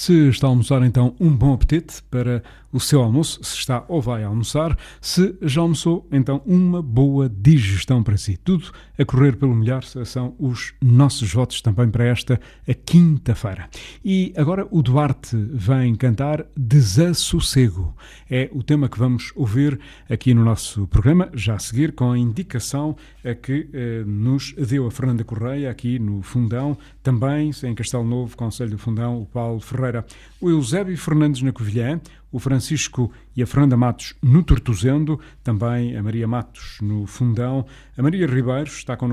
Se está a almoçar, então, um bom apetite para o seu almoço. Se está ou vai almoçar. Se já almoçou, então, uma boa digestão para si. Tudo a correr pelo melhor são os nossos votos também para esta a quinta-feira. E agora o Duarte vem cantar Desassossego. É o tema que vamos ouvir aqui no nosso programa, já a seguir, com a indicação a que nos deu a Fernanda Correia, aqui no Fundão, também em Castelo Novo, Conselho do Fundão, o Paulo Ferreira, o Eusébio Fernandes na Covilhã, o Francisco e a Fernanda Matos no Tortozendo, também a Maria Matos no Fundão, a Maria Ribeiro está connosco